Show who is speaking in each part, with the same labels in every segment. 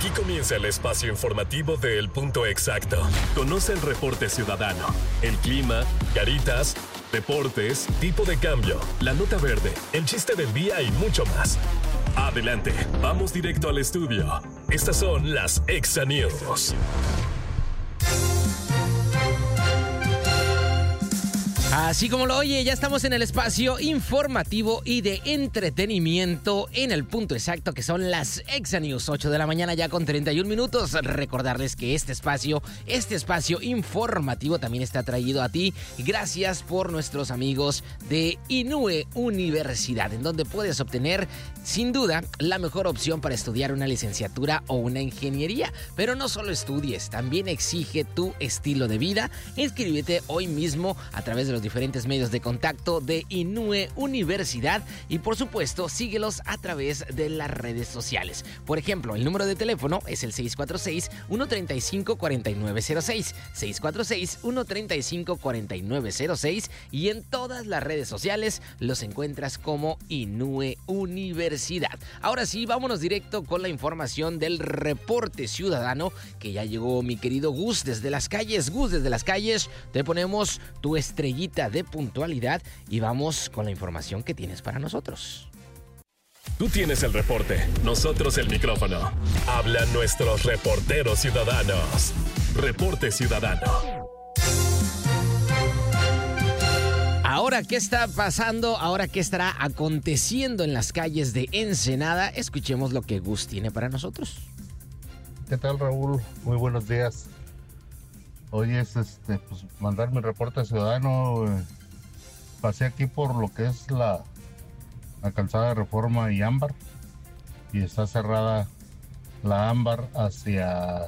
Speaker 1: Aquí comienza el espacio informativo de El Punto Exacto. Conoce el reporte ciudadano, el clima, caritas, deportes, tipo de cambio, la nota verde, el chiste del día y mucho más. Adelante, vamos directo al estudio. Estas son las Exa News.
Speaker 2: Así como lo oye, ya estamos en el espacio informativo y de entretenimiento en El Punto Exacto, que son las Exa News, 8 de la mañana ya con 31 minutos. Recordarles que este espacio informativo también está traído a ti gracias por nuestros amigos de Inúe Universidad, en donde puedes obtener, sin duda, la mejor opción para estudiar una licenciatura o una ingeniería. Pero no solo estudies, también exige tu estilo de vida. Inscríbete hoy mismo a través de los diferentes medios de contacto de Inúe Universidad y por supuesto síguelos a través de las redes sociales. Por ejemplo, el número de teléfono es el 646-135-4906, 646-135-4906 y en todas las redes sociales los encuentras como Inúe Universidad. Ahora sí, vámonos directo con la información del reporte ciudadano, que ya llegó mi querido Gus desde las calles. Gus, desde las calles te ponemos tu estrellita de puntualidad y vamos con la información que tienes para nosotros.
Speaker 1: Tú tienes el reporte, nosotros el micrófono. Hablan nuestros reporteros ciudadanos. Reporte Ciudadano.
Speaker 2: Ahora, ¿qué está pasando? Ahora, ¿qué estará aconteciendo en las calles de Ensenada? Escuchemos lo que Gus tiene para nosotros.
Speaker 3: ¿Qué tal, Raúl? Muy buenos días. Hoy es pues mandar mi reporte ciudadano. Pasé aquí por lo que es la calzada de Reforma y Ámbar, y está cerrada la Ámbar hacia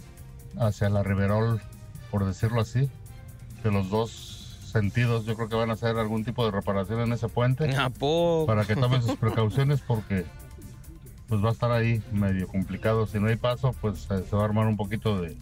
Speaker 3: la Riverol, por decirlo así, de los dos sentidos. Yo creo que van a hacer algún tipo de reparación en ese puente para que tomen sus precauciones, porque pues va a estar ahí medio complicado. Si no hay paso, pues se va a armar un poquito de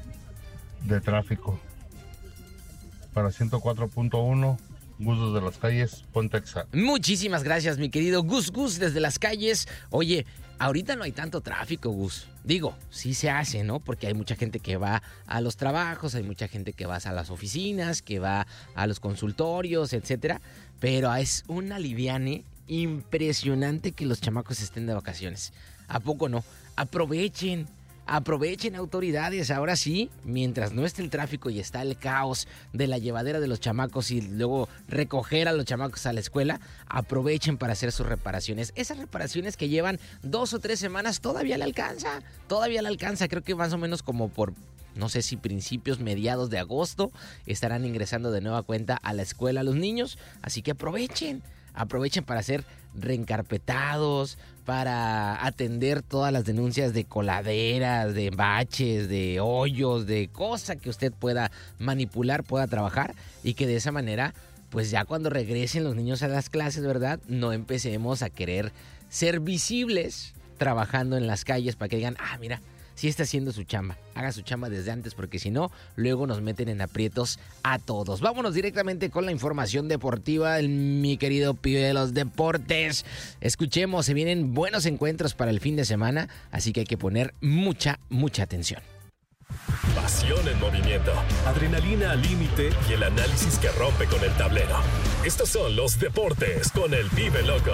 Speaker 3: tráfico. Para 104.1, Gus desde las calles, Ponte Exa.
Speaker 2: Muchísimas gracias, mi querido Gus desde las calles. Oye, ahorita no hay tanto tráfico, Gus. Digo, sí se hace, ¿no? Porque hay mucha gente que va a los trabajos, hay mucha gente que va a las oficinas, que va a los consultorios, etcétera. Pero es un aliviane impresionante que los chamacos estén de vacaciones. ¿A poco no? Aprovechen, autoridades. Ahora sí, mientras no esté el tráfico y está el caos de la llevadera de los chamacos y luego recoger a los chamacos a la escuela, aprovechen para hacer sus reparaciones. Esas reparaciones que llevan 2 o 3 semanas todavía le alcanza. Creo que más o menos como por, no sé si mediados de agosto, estarán ingresando de nueva cuenta a la escuela los niños. Así que aprovechen para hacer reencarpetados, para atender todas las denuncias de coladeras, de baches, de hoyos, de cosas que usted pueda manipular, pueda trabajar, y que de esa manera, pues ya cuando regresen los niños a las clases, ¿verdad?, no empecemos a querer ser visibles trabajando en las calles para que digan, mira, sí está haciendo su chamba. Haga su chamba desde antes, porque si no, luego nos meten en aprietos a todos. Vámonos directamente con la información deportiva, mi querido pibe de los deportes. Escuchemos, se vienen buenos encuentros para el fin de semana, así que hay que poner mucha atención.
Speaker 1: Pasión en movimiento, adrenalina al límite y el análisis que rompe con el tablero. Estos son los deportes con el pibe loco.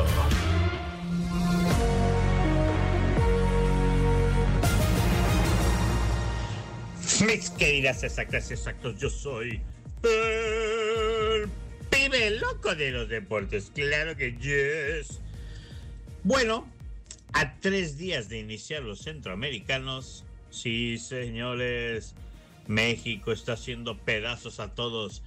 Speaker 4: Mis queridas exactos, yo soy el pibe loco de los deportes, claro que yes. Bueno, a 3 días de iniciar los centroamericanos, sí señores, México está haciendo pedazos a todos,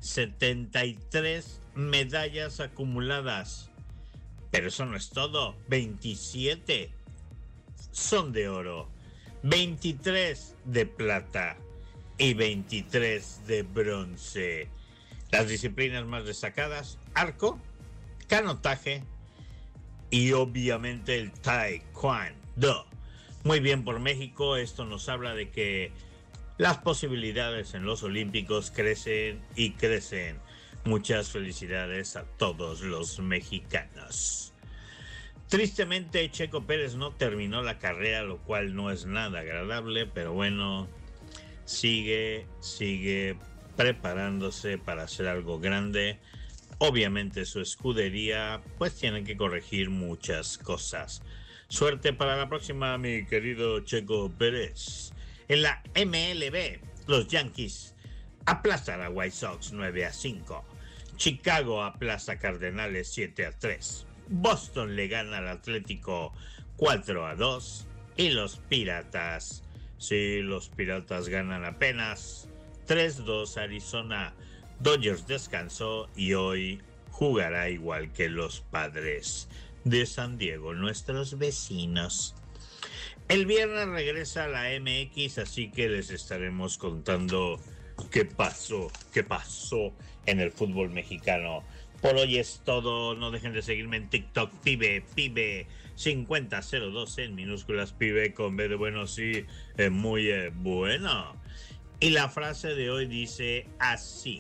Speaker 4: 73 medallas acumuladas, pero eso no es todo, 27 son de oro, 23 de plata y 23 de bronce. Las disciplinas más destacadas: arco, canotaje y obviamente el taekwondo. Muy bien por México, esto nos habla de que las posibilidades en los Olímpicos crecen y crecen. Muchas felicidades a todos los mexicanos. Tristemente, Checo Pérez no terminó la carrera, lo cual no es nada agradable, pero bueno, sigue preparándose para hacer algo grande. Obviamente su escudería pues tiene que corregir muchas cosas. Suerte para la próxima, mi querido Checo Pérez. En la MLB, los Yankees aplazan a White Sox 9-5. Chicago aplaza a Cardenales 7-3. Boston le gana al Atlético 4-2. Y los Piratas, sí, los Piratas ganan apenas 3-2 Arizona. Dodgers descansó y hoy jugará igual que los Padres de San Diego, nuestros vecinos. El viernes regresa a la MX, así que les estaremos contando qué pasó en el fútbol mexicano. Por hoy es todo. No dejen de seguirme en TikTok, pibe 5002 en minúsculas, pibe con B de bueno, sí, muy bueno. Y la frase de hoy dice así: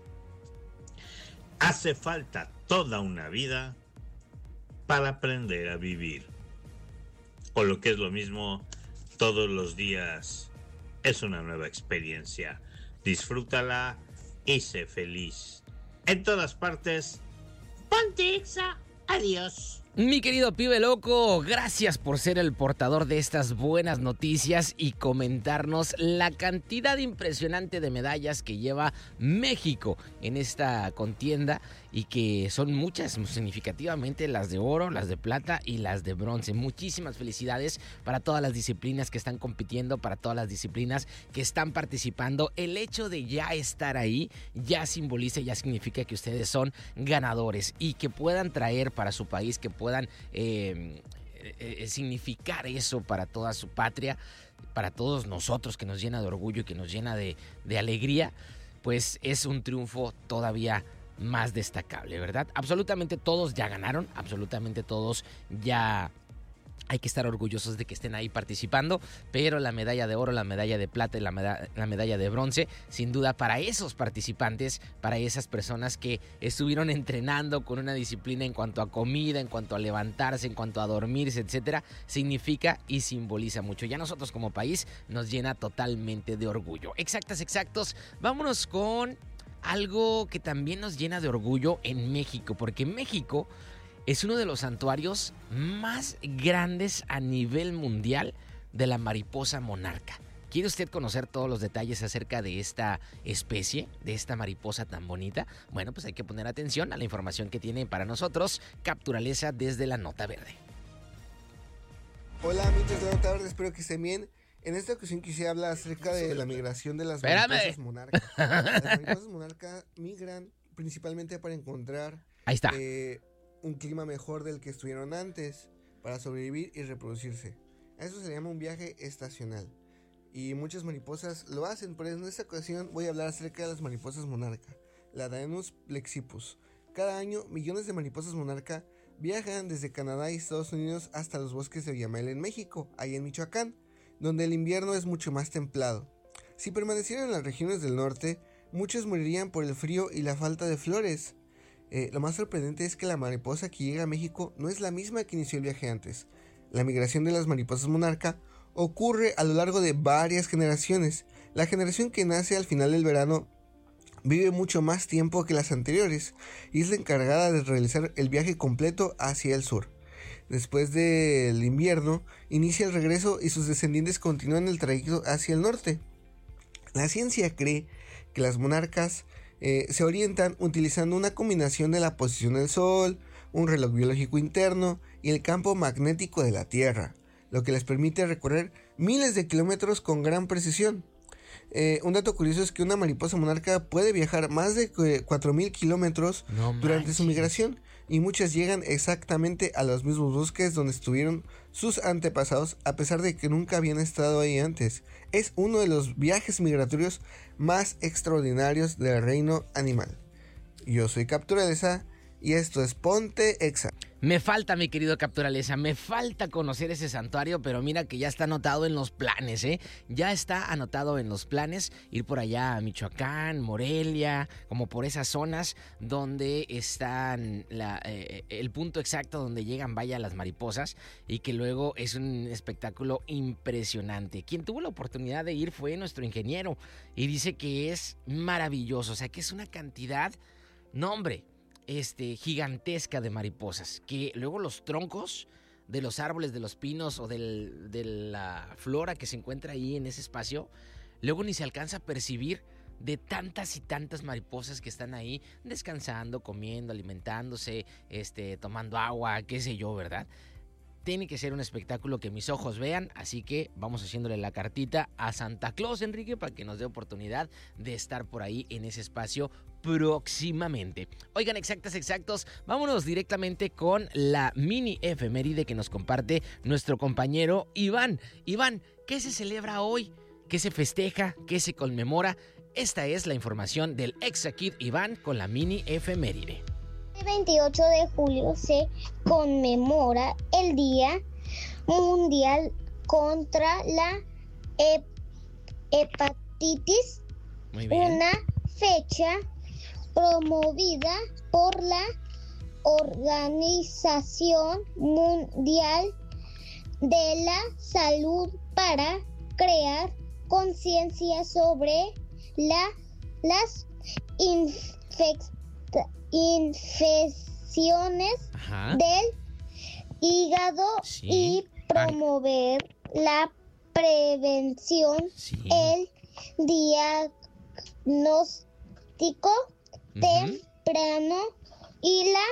Speaker 4: hace falta toda una vida para aprender a vivir. O lo que es lo mismo, todos los días es una nueva experiencia. Disfrútala y sé feliz. En todas partes, ponte Exa. Adiós.
Speaker 2: Mi querido pibe loco, gracias por ser el portador de estas buenas noticias y comentarnos la cantidad impresionante de medallas que lleva México en esta contienda y que son muchas, significativamente las de oro, las de plata y las de bronce. Muchísimas felicidades para todas las disciplinas que están compitiendo, para todas las disciplinas que están participando. El hecho de ya estar ahí ya simboliza, ya significa que ustedes son ganadores y que puedan traer para su país, que puedan significar eso para toda su patria, para todos nosotros, que nos llena de orgullo y que nos llena de alegría, pues es un triunfo todavía más destacable, ¿verdad? Absolutamente todos ya ganaron, absolutamente todos ya... Hay que estar orgullosos de que estén ahí participando, pero la medalla de oro, la medalla de plata y la medalla de bronce, sin duda para esos participantes, para esas personas que estuvieron entrenando con una disciplina en cuanto a comida, en cuanto a levantarse, en cuanto a dormirse, etcétera, significa y simboliza mucho. Ya nosotros como país nos llena totalmente de orgullo. Exactos, vámonos con algo que también nos llena de orgullo en México, porque México es uno de los santuarios más grandes a nivel mundial de la mariposa monarca. ¿Quiere usted conocer todos los detalles acerca de esta especie, de esta mariposa tan bonita? Bueno, pues hay que poner atención a la información que tiene para nosotros Capturaleza desde la Nota Verde.
Speaker 5: Hola amigos de la Nota Verde, espero que estén bien. En esta ocasión quisiera hablar acerca de la migración de las mariposas monarca. Las mariposas monarca migran principalmente para encontrar...
Speaker 2: Ahí está.
Speaker 5: Un clima mejor del que estuvieron antes para sobrevivir y reproducirse. A eso se le llama un viaje estacional. Y muchas mariposas lo hacen, pero en esta ocasión voy a hablar acerca de las mariposas monarca, la Daemus plexippus. Cada año, millones de mariposas monarca viajan desde Canadá y Estados Unidos hasta los bosques de Villamel en México, ahí en Michoacán, donde el invierno es mucho más templado. Si permanecieran en las regiones del norte, muchos morirían por el frío y la falta de flores. Lo más sorprendente es que la mariposa que llega a México no es la misma que inició el viaje antes. La migración de las mariposas monarca ocurre a lo largo de varias generaciones. La generación que nace al final del verano vive mucho más tiempo que las anteriores y es la encargada de realizar el viaje completo hacia el sur. Después del invierno, inicia el regreso y sus descendientes continúan el trayecto hacia el norte. La ciencia cree que las monarcas se orientan utilizando una combinación de la posición del Sol, un reloj biológico interno y el campo magnético de la Tierra, lo que les permite recorrer miles de kilómetros con gran precisión. Un dato curioso es que una mariposa monarca puede viajar más de 4.000 kilómetros durante su migración y muchas llegan exactamente a los mismos bosques donde estuvieron sus antepasados a pesar de que nunca habían estado ahí antes. Es uno de los viajes migratorios más extraordinarios del reino animal. Yo soy Capturaleza Y esto es Ponte Exa.
Speaker 2: Me falta, mi querido Capturaleza, me falta conocer ese santuario, pero mira que ya está anotado en los planes, ¿eh? Ya está anotado en los planes ir por allá a Michoacán, Morelia, como por esas zonas donde están el punto exacto donde llegan, vaya, las mariposas, y que luego es un espectáculo impresionante. Quien tuvo la oportunidad de ir fue nuestro ingeniero y dice que es maravilloso, o sea, que es una cantidad, no hombre, gigantesca de mariposas, que luego los troncos de los árboles, de los pinos o de la flora que se encuentra ahí en ese espacio, luego ni se alcanza a percibir de tantas y tantas mariposas que están ahí descansando, comiendo, alimentándose, tomando agua, qué sé yo, ¿verdad? Tiene que ser un espectáculo que mis ojos vean, así que vamos haciéndole la cartita a Santa Claus, Enrique, para que nos dé oportunidad de estar por ahí en ese espacio próximamente. Oigan, exactos, vámonos directamente con la mini efeméride que nos comparte nuestro compañero Iván. Iván, ¿qué se celebra hoy? ¿Qué se festeja? ¿Qué se conmemora? Esta es la información del Exakid Iván con la mini efeméride.
Speaker 6: El 28 de julio se conmemora el Día Mundial contra la Hepatitis,
Speaker 2: Muy bien.
Speaker 6: una fecha promovida por la Organización Mundial de la Salud para crear conciencia sobre las infecciones
Speaker 2: Ajá.
Speaker 6: del hígado
Speaker 2: Sí.
Speaker 6: y promover la prevención,
Speaker 2: Sí.
Speaker 6: el diagnóstico temprano y la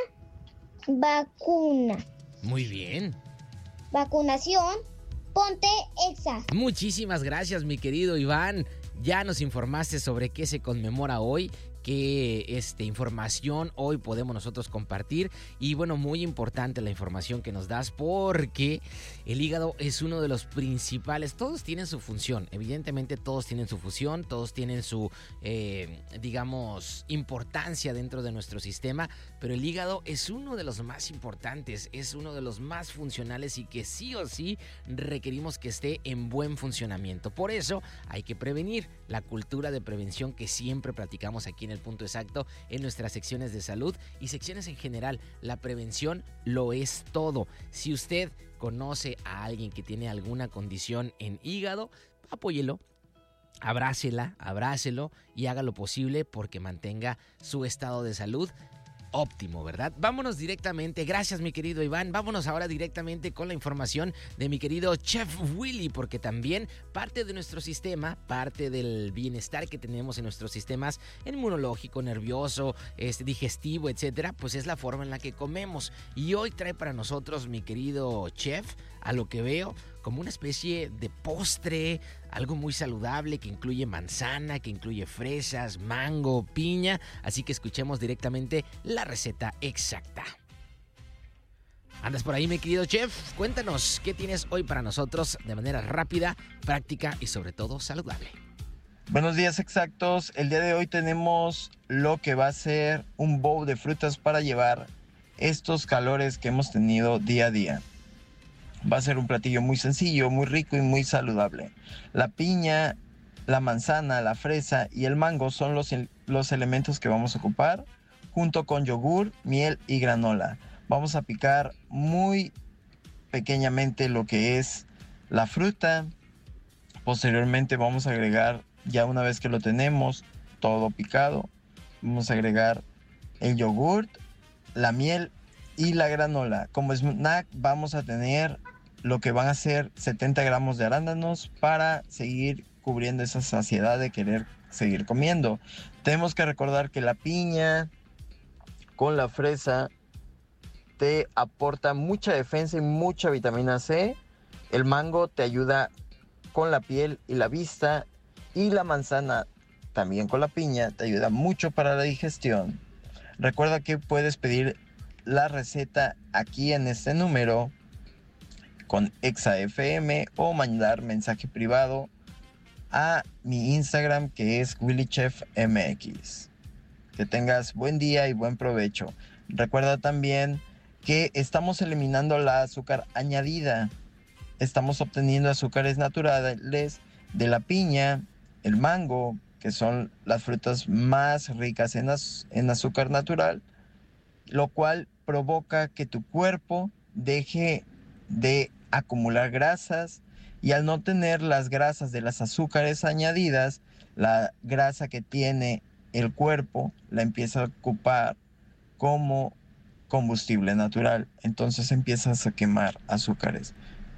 Speaker 2: Muy bien.
Speaker 6: vacunación. Ponte Exa.
Speaker 2: Muchísimas gracias, mi querido Iván. Ya nos informaste sobre qué se conmemora hoy, qué información hoy podemos nosotros compartir. Y bueno, muy importante la información que nos das, porque el hígado es uno de los principales. Todos tienen su función, evidentemente todos tienen su función, todos tienen su, importancia dentro de nuestro sistema, pero el hígado es uno de los más importantes, es uno de los más funcionales y que sí o sí requerimos que esté en buen funcionamiento. Por eso hay que prevenir, la cultura de prevención que siempre platicamos aquí en El Punto Exacto, en nuestras secciones de salud y secciones en general. La prevención lo es todo. Si usted conoce a alguien que tiene alguna condición en hígado, apóyelo, abrácelo y haga lo posible porque mantenga su estado de salud óptimo, ¿verdad? Vámonos directamente, gracias mi querido Iván, vámonos ahora directamente con la información de mi querido Chef Willy, porque también parte de nuestro sistema, parte del bienestar que tenemos en nuestros sistemas inmunológico, nervioso, digestivo, etcétera, pues es la forma en la que comemos. Y hoy trae para nosotros mi querido Chef, a lo que veo, como una especie de postre, algo muy saludable que incluye manzana, que incluye fresas, mango, piña. Así que escuchemos directamente la receta exacta. ¿Andas por ahí, mi querido chef? Cuéntanos, ¿qué tienes hoy para nosotros de manera rápida, práctica y sobre todo saludable?
Speaker 7: Buenos días exactos. El día de hoy tenemos lo que va a ser un bowl de frutas para llevar estos calores que hemos tenido día a día. Va a ser un platillo muy sencillo, muy rico y muy saludable. La piña, la manzana, la fresa y el mango son los elementos que vamos a ocupar, junto con yogur, miel y granola. Vamos a picar muy pequeñamente lo que es la fruta. Posteriormente vamos a agregar, ya una vez que lo tenemos todo picado, vamos a agregar el yogur, la miel y la granola. Como snack vamos a tener lo que van a ser 70 gramos de arándanos para seguir cubriendo esa saciedad de querer seguir comiendo. Tenemos que recordar que la piña con la fresa te aporta mucha defensa y mucha vitamina C. El mango te ayuda con la piel y la vista. Y la manzana, también con la piña, te ayuda mucho para la digestión. Recuerda que puedes pedir la receta aquí en este número con ExaFM o mandar mensaje privado a mi Instagram, que es WillyChefMX. Que tengas buen día y buen provecho. recuerda también que estamos eliminando la azúcar añadida. Estamos obteniendo azúcares naturales de la piña, el mango, que son las frutas más ricas en azúcar natural, lo cual provoca que tu cuerpo deje de acumular grasas, y al no tener las grasas de las azúcares añadidas, la grasa que tiene el cuerpo la empieza a ocupar como combustible natural. Entonces empiezas a quemar azúcares.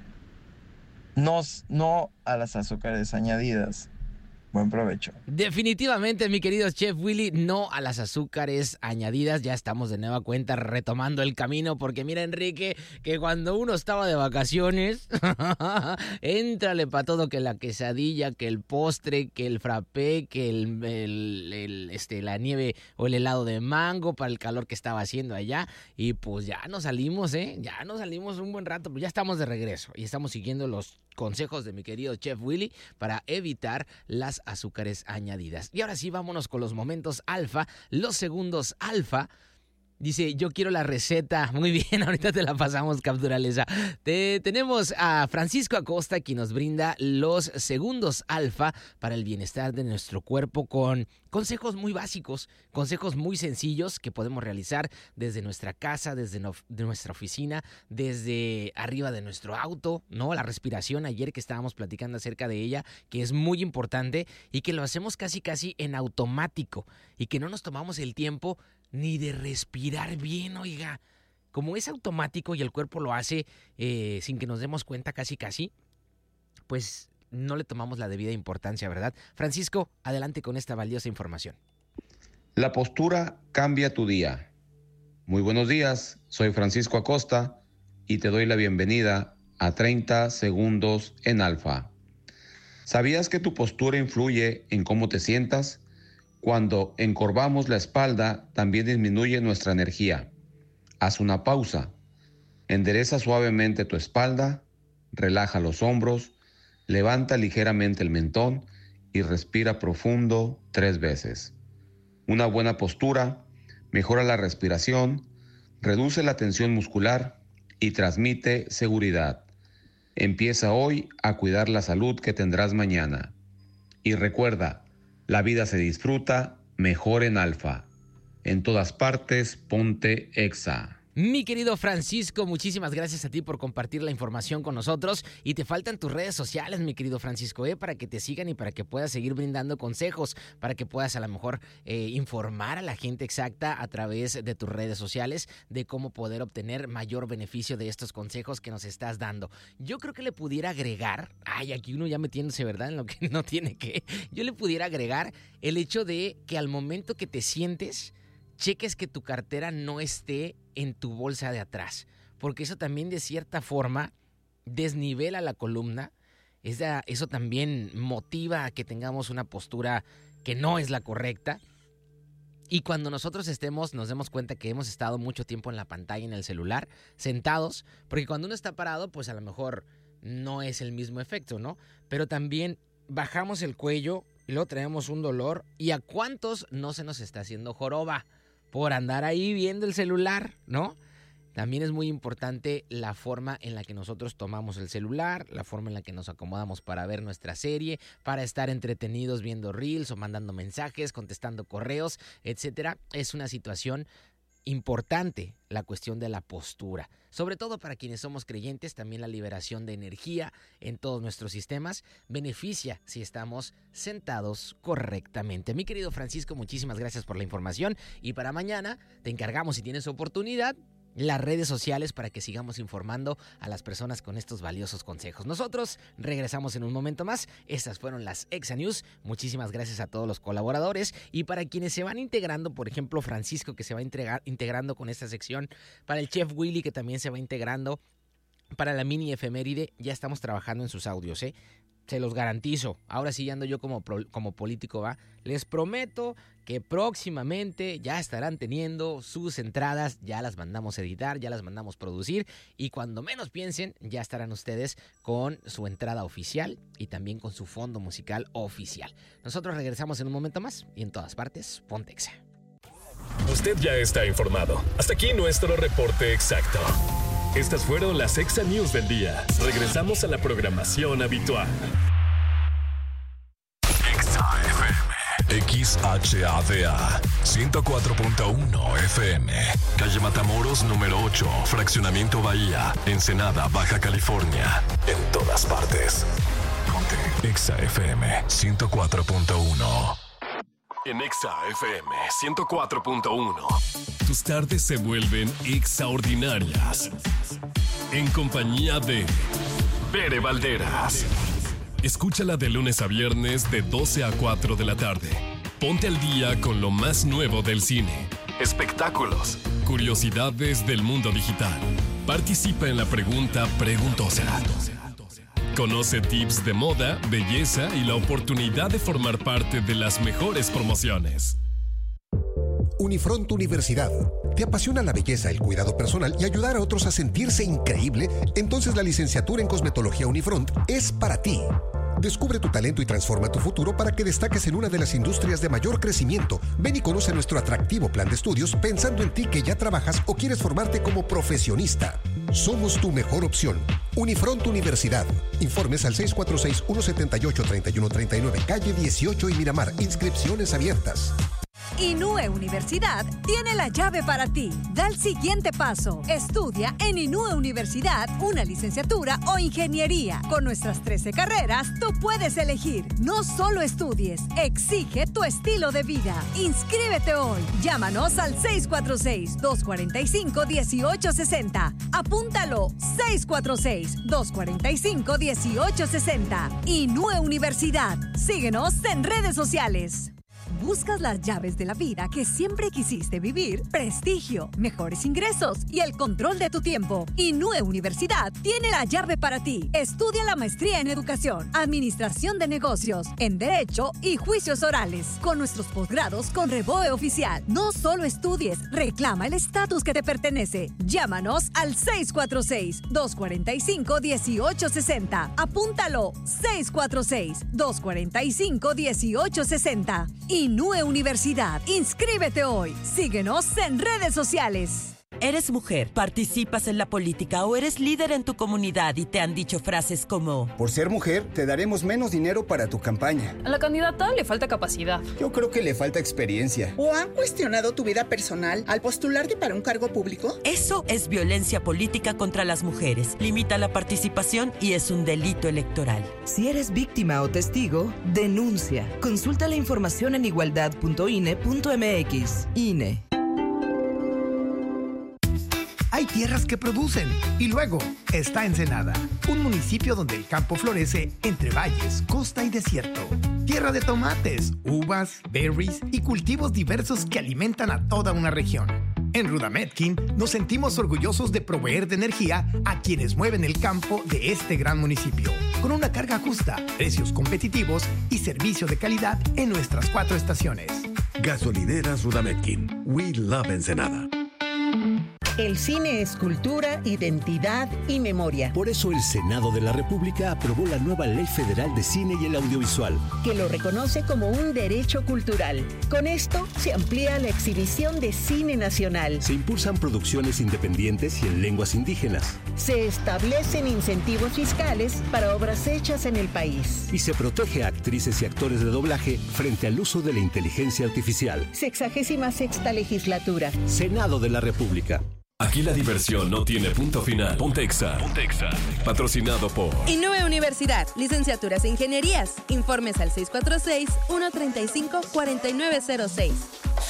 Speaker 7: No a las azúcares añadidas. Buen provecho.
Speaker 2: Definitivamente, mi querido Chef Willy, no a las azúcares añadidas. Ya estamos de nueva cuenta retomando el camino, porque mira, Enrique, que cuando uno estaba de vacaciones, éntrale para todo, que la quesadilla, que el postre, que el frappé, que la nieve o el helado de mango para el calor que estaba haciendo allá. Y pues ya nos salimos, ya nos salimos un buen rato, pues ya estamos de regreso y estamos siguiendo los consejos de mi querido Chef Willy para evitar las azúcares añadidas. Y ahora sí, vámonos con los momentos alfa, los segundos alfa. Dice, yo quiero la receta. Muy bien, ahorita te la pasamos, capturaleza. Tenemos a Francisco Acosta, quien nos brinda los segundos alfa para el bienestar de nuestro cuerpo, con consejos muy básicos, consejos muy sencillos que podemos realizar desde nuestra casa, desde nuestra oficina, desde arriba de nuestro auto, ¿no? La respiración, ayer que estábamos platicando acerca de ella, que es muy importante y que lo hacemos casi en automático y que no nos tomamos el tiempo ni de respirar bien, oiga. Como es automático y el cuerpo lo hace sin que nos demos cuenta casi, pues no le tomamos la debida importancia, ¿verdad? Francisco, adelante con esta valiosa información.
Speaker 8: La postura cambia tu día. Muy buenos días, soy Francisco Acosta y te doy la bienvenida a 30 segundos en alfa. ¿Sabías que tu postura influye en cómo te sientas? Cuando encorvamos la espalda, también disminuye nuestra energía. Haz una pausa. Endereza suavemente tu espalda, relaja los hombros, levanta ligeramente el mentón y respira profundo 3 veces. Una buena postura mejora la respiración, reduce la tensión muscular y transmite seguridad. Empieza hoy a cuidar la salud que tendrás mañana. Y recuerda, la vida se disfruta mejor en alfa. En todas partes, ponte Exa.
Speaker 2: Mi querido Francisco, muchísimas gracias a ti por compartir la información con nosotros. Y te faltan tus redes sociales, mi querido Francisco, para que te sigan y para que puedas seguir brindando consejos, para que puedas a lo mejor informar a la gente exacta a través de tus redes sociales de cómo poder obtener mayor beneficio de estos consejos que nos estás dando. Yo creo que le pudiera agregar, aquí uno ya metiéndose, ¿verdad?, en lo que no tiene que. Yo le pudiera agregar el hecho de que al momento que te sientes, cheques que tu cartera no esté en tu bolsa de atrás, porque eso también de cierta forma desnivela la columna. Eso también motiva a que tengamos una postura que no es la correcta. Y cuando nosotros nos demos cuenta que hemos estado mucho tiempo en la pantalla, en el celular, sentados, porque cuando uno está parado, pues a lo mejor no es el mismo efecto, ¿no? Pero también bajamos el cuello y luego traemos un dolor. ¿Y a cuántos no se nos está haciendo joroba por andar ahí viendo el celular, ¿no? También es muy importante la forma en la que nosotros tomamos el celular, la forma en la que nos acomodamos para ver nuestra serie, para estar entretenidos viendo reels o mandando mensajes, contestando correos, etcétera. Es una situación importante la cuestión de la postura, sobre todo para quienes somos creyentes. También la liberación de energía en todos nuestros sistemas beneficia si estamos sentados correctamente. Mi querido Francisco, muchísimas gracias por la información, y para mañana te encargamos, si tienes oportunidad, las redes sociales para que sigamos informando a las personas con estos valiosos consejos. Nosotros regresamos en un momento más. Estas fueron las Exa News. Muchísimas gracias a todos los colaboradores, y para quienes se van integrando, por ejemplo Francisco, que se va integrando con esta sección, para el Chef Willy, que también se va integrando, para la mini efeméride, ya estamos trabajando en sus audios, se los garantizo. Ahora sí ando yo como político, ¿va? Les prometo que próximamente ya estarán teniendo sus entradas, ya las mandamos a editar, ya las mandamos producir, y cuando menos piensen, ya estarán ustedes con su entrada oficial y también con su fondo musical oficial. Nosotros regresamos en un momento más, y en todas partes, ponte Exa.
Speaker 1: Usted ya está informado. Hasta aquí nuestro reporte exacto. Estas fueron las Exa News del día. Regresamos a la programación habitual.
Speaker 9: Exa FM. XHADA 104.1 FM. Calle Matamoros, número 8. Fraccionamiento Bahía. Ensenada, Baja California. En todas partes. Ponte Exa FM 104.1.
Speaker 1: En Exa FM 104.1. Tus tardes se vuelven extraordinarias. En compañía de Bere Valderas. Escúchala de lunes a viernes de 12 a 4 de la tarde. Ponte al día con lo más nuevo del cine, espectáculos, curiosidades del mundo digital. Participa en la pregunta preguntosa. Conoce tips de moda, belleza y la oportunidad de formar parte de las mejores promociones.
Speaker 10: Unifront Universidad. ¿Te apasiona la belleza, el cuidado personal y ayudar a otros a sentirse increíble? Entonces la licenciatura en Cosmetología Unifront es para ti. Descubre tu talento y transforma tu futuro para que destaques en una de las industrias de mayor crecimiento. Ven y conoce nuestro atractivo plan de estudios pensando en ti que ya trabajas o quieres formarte como profesionista. Somos tu mejor opción. Unifront Universidad. Informes al 646-178-3139, calle 18 y Miramar. Inscripciones abiertas.
Speaker 11: Inúe Universidad tiene la llave para ti. Da el siguiente paso. Estudia en Inúe Universidad una licenciatura o ingeniería. Con nuestras 13 carreras, tú puedes elegir. No solo estudies, exige tu estilo de vida. Inscríbete hoy. Llámanos al 646-245-1860. Apúntalo, 646-245-1860. Inúe Universidad. Síguenos en redes sociales. ¿Buscas las llaves de la vida que siempre quisiste vivir? Prestigio, mejores ingresos y el control de tu tiempo. Inúe Universidad tiene la llave para ti. Estudia la maestría en Educación, Administración de Negocios, en Derecho y Juicios Orales. Con nuestros posgrados con Reboe Oficial. No solo estudies, reclama el estatus que te pertenece. Llámanos al 646-245-1860. Apúntalo, 646-245-1860. Inúe Universidad. Inscríbete hoy. Síguenos en redes sociales.
Speaker 12: ¿Eres mujer, participas en la política o eres líder en tu comunidad y te han dicho frases como:
Speaker 13: por ser mujer, te daremos menos dinero para tu campaña?
Speaker 14: A la candidata le falta capacidad.
Speaker 13: Yo creo que le falta experiencia.
Speaker 15: ¿O han cuestionado tu vida personal al postularte para un cargo público?
Speaker 12: Eso es violencia política contra las mujeres. Limita la participación y es un delito electoral.
Speaker 16: Si eres víctima o testigo, denuncia. Consulta la información en igualdad.ine.mx. INE.
Speaker 17: Hay tierras que producen y luego está Ensenada, un municipio donde el campo florece entre valles, costa y desierto. Tierra de tomates, uvas, berries y cultivos diversos que alimentan a toda una región. En Rudametkin nos sentimos orgullosos de proveer de energía a quienes mueven el campo de este gran municipio, con una carga justa, precios competitivos y servicio de calidad en nuestras 4 estaciones.
Speaker 18: Gasolineras Rudametkin. We love Ensenada.
Speaker 19: El cine es cultura, identidad y memoria.
Speaker 20: Por eso el Senado de la República aprobó la nueva Ley Federal de Cine y el Audiovisual,
Speaker 19: que lo reconoce como un derecho cultural. Con esto se amplía la exhibición de cine nacional.
Speaker 20: Se impulsan producciones independientes y en lenguas indígenas.
Speaker 19: Se establecen incentivos fiscales para obras hechas en el país.
Speaker 20: Y se protege a actrices y actores de doblaje frente al uso de la inteligencia artificial.
Speaker 19: 66ª legislatura.
Speaker 20: Senado de la República.
Speaker 1: Aquí la diversión no tiene punto final. Ponte Exa. Patrocinado por
Speaker 21: Inúe Universidad, licenciaturas e ingenierías. Informes al 646-135-4906.